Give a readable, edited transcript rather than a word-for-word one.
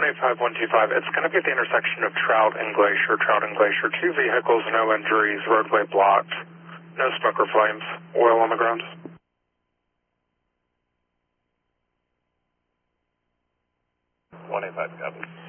185125. It's going to be at the intersection of Trout and Glacier. Trout and Glacier. 2 vehicles, no injuries, roadway blocked. No smoke or flames. Oil on the ground. 185, copy.